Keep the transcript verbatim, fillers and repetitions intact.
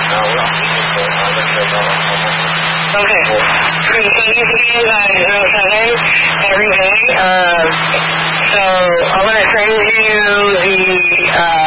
Okay. Great. So you can use uh, zero seven every day. Uh, so I'm going to send you the uh,